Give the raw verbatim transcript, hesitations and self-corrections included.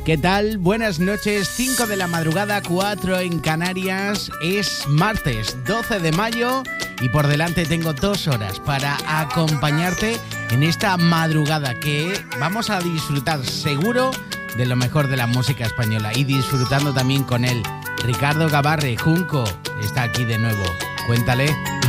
¿Qué tal? Buenas noches, cinco de la madrugada, cuatro en Canarias. Es martes doce de mayo y por delante tengo dos horas para acompañarte en esta madrugada que vamos a disfrutar seguro de lo mejor de la música española y disfrutando también con él. Ricardo Gabarre, Junco, está aquí de nuevo. Cuéntale.